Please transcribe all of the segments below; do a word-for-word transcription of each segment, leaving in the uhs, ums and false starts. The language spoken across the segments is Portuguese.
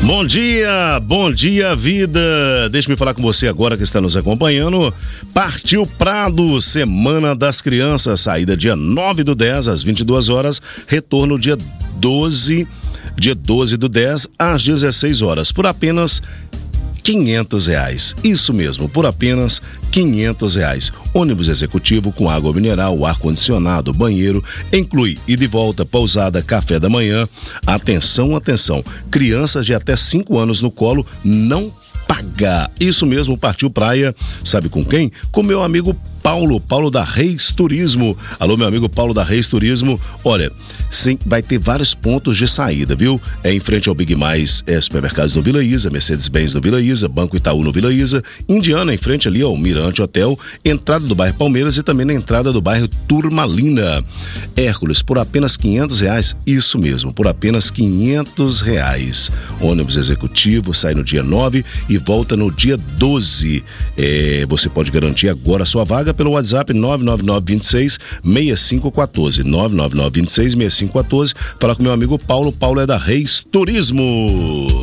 Bom dia, bom dia vida. Deixa-me falar com você agora que está nos acompanhando. Partiu Prado, Semana das Crianças, saída dia nove do dez às vinte e duas horas, retorno dia doze, dia doze do dez às dezesseis horas, por apenas quinhentos reais. Isso mesmo, por apenas quinhentos reais. Ônibus executivo com água mineral, ar-condicionado, banheiro, inclui ida e volta, pousada, café da manhã. Atenção, atenção, crianças de até cinco anos no colo não paga. Isso mesmo, partiu praia. Sabe com quem? Com meu amigo Paulo, Paulo da Reis Turismo. Alô, meu amigo Paulo da Reis Turismo. Olha, sim, vai ter vários pontos de saída, viu? É em frente ao Big Mais, é, supermercados no Vila Isa, Mercedes-Benz no Vila Isa, Banco Itaú no Vila Isa, Indiana em frente ali ao Mirante Hotel, entrada do bairro Palmeiras e também na entrada do bairro Turmalina. Hércules, por apenas quinhentos reais, isso mesmo, por apenas quinhentos reais. Ônibus executivo sai no dia nove e volta no dia doze. É, você pode garantir agora a sua vaga pelo WhatsApp nove nove nove dois seis seis cinco um quatro, nove nove nove dois seis seis cinco um quatro. Falar com meu amigo Paulo. Paulo é da Reis Turismo.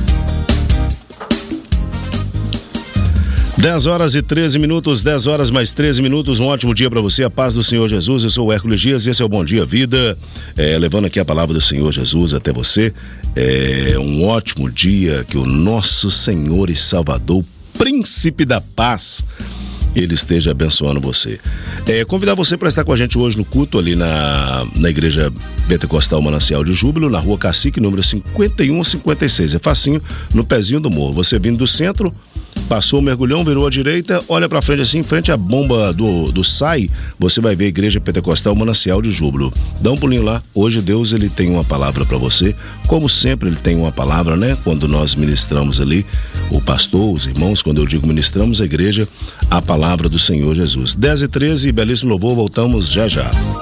dez horas e treze minutos, dez horas mais treze minutos, um ótimo dia para você, a paz do Senhor Jesus. Eu sou o Hércules Dias e esse é o Bom Dia Vida, é, levando aqui a palavra do Senhor Jesus até você. É um ótimo dia, que o nosso Senhor e Salvador, Príncipe da Paz, Ele esteja abençoando você. É, convidar você para estar com a gente hoje no culto ali na, na Igreja Pentecostal Manancial de Júbilo, na Rua Cacique, número cinquenta e um cinquenta e seis. É facinho, no pezinho do morro. Você vindo do centro, passou o mergulhão, virou à direita, olha pra frente assim, em frente à bomba do, do S A I, você vai ver a Igreja Pentecostal Manancial de Júbilo. Dá um pulinho lá. Hoje Deus, ele tem uma palavra pra você. Como sempre, ele tem uma palavra, né? Quando nós ministramos ali, o pastor, os irmãos, quando eu digo ministramos a igreja, a palavra do Senhor Jesus. dez e treze, belíssimo louvor, voltamos já já.